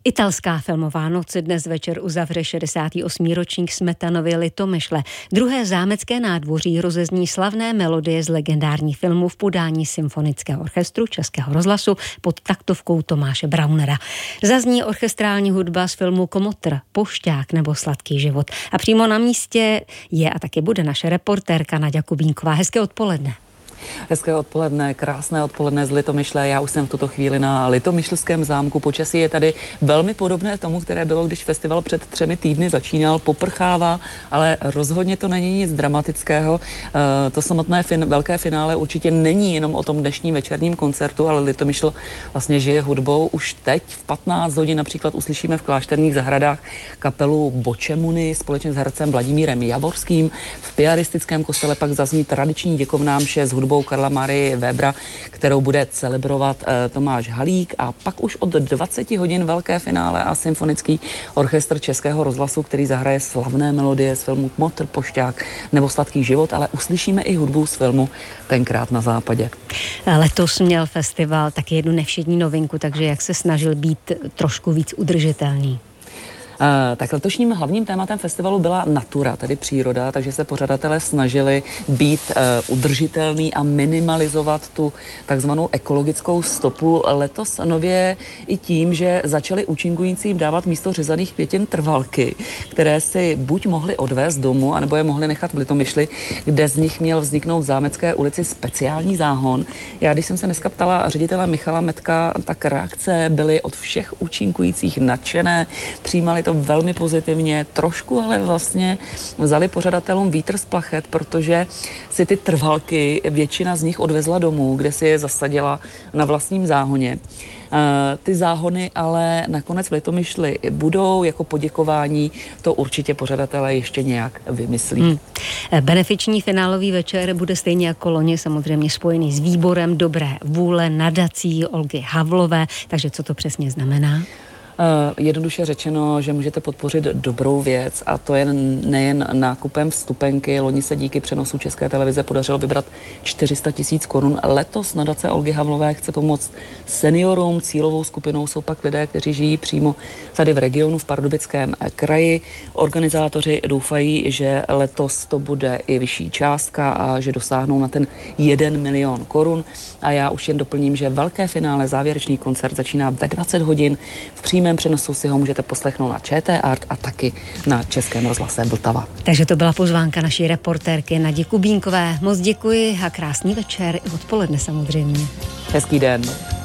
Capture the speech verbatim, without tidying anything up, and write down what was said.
Italská filmová noc dnes večer uzavře šedesátý osmý ročník Smetanovy Litomyšle. Druhé zámecké nádvoří rozezní slavné melodie z legendárních filmů v podání symfonického orchestru Českého rozhlasu pod taktovkou Tomáše Braunera. Zazní orchestrální hudba z filmu Komotr, Pošťák nebo Sladký život. A přímo na místě je a taky bude naše reportérka Naďa Kubínková. Hezké odpoledne. Hezké odpoledne, krásné odpoledne z Litomyšle. Já už jsem v tuto chvíli na Litomyšlském zámku. Počasí je tady velmi podobné tomu, které bylo, když festival před třemi týdny začínal. Poprchává, ale rozhodně to není nic dramatického. E, to samotné fin- velké finále určitě není jenom o tom dnešním večerním koncertu, ale Litomyšl vlastně žije hudbou. Už teď v patnáct hodin například uslyšíme v Klášterních zahradách kapelu Bočemuny společně s hercem Vladimírem Javorským. V piaristickém kostele pak zazní tradiční děkovná mše s hudbou Karla Marie Webera, kterou bude celebrovat e, Tomáš Halík, a pak už od dvacet hodin velké finále a symfonický orchestr Českého rozhlasu, který zahraje slavné melodie z filmu Komotr, Pošťák nebo Sladký život, ale uslyšíme i hudbu z filmu Tenkrát na západě. Letos měl festival taky jednu nevšední novinku, takže jak se snažil být trošku víc udržitelný? Uh, tak letošním hlavním tématem festivalu byla natura, tedy příroda, takže se pořadatelé snažili být uh, udržitelný a minimalizovat tu takzvanou ekologickou stopu. Letos nově i tím, že začali účinkujícím dávat místo řezaných květin trvalky, které si buď mohli odvést domů, anebo je mohli nechat v Litomyšli, kde z nich měl vzniknout v Zámecké ulici speciální záhon. Já, když jsem se dneska ptala ředitele Michala Metka, tak reakce byly od všech účinkujících nadšené, přijímali to velmi pozitivně, trošku ale vlastně vzali pořadatelům vítr z plachet, protože si ty trvalky většina z nich odvezla domů, kde si je zasadila na vlastním záhoně. Uh, ty záhony ale nakonec v Litomyšli budou jako poděkování, to určitě pořadatelé ještě nějak vymyslí. Hmm. Benefiční finálový večer bude stejně jako loni samozřejmě spojený s výborem dobré vůle nadací Olgy Havlové, takže co to přesně znamená? Uh, jednoduše řečeno, že můžete podpořit dobrou věc, a to je nejen nákupem vstupenky. Loni se díky přenosu České televize podařilo vybrat čtyři sta tisíc korun. Letos nadace Olgy Havlové chce pomoct seniorům. Cílovou skupinou jsou pak lidé, kteří žijí přímo tady v regionu v Pardubickém kraji. Organizátoři doufají, že letos to bude i vyšší částka a že dosáhnou na ten jeden milion korun. A já už jen doplním, že velké finále, závěrečný koncert začíná ve dvacet hodin. V přímém přenosu si ho můžete poslechnout na ČT Art a taky na Českém rozhlase Vltava. Takže to byla pozvánka naší reportérky Nadi Kubínkové. Moc děkuji a krásný večer i odpoledne samozřejmě. Hezký den.